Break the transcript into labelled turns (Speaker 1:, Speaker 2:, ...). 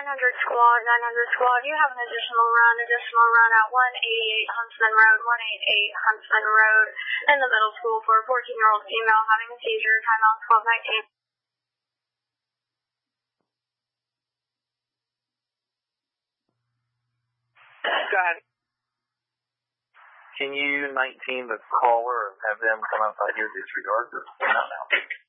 Speaker 1: squad, 900 squad. You have an additional run at 188 Huntsman Road, 188 Huntsman Road, in the middle school for a 14-year-old female having a seizure, timeout 12:19.
Speaker 2: Go ahead.
Speaker 3: Can you 19 the caller and have them come outside here disregard this? No.